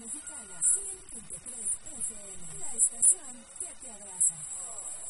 Mexicana 100.3 FM, la estación que te abraza.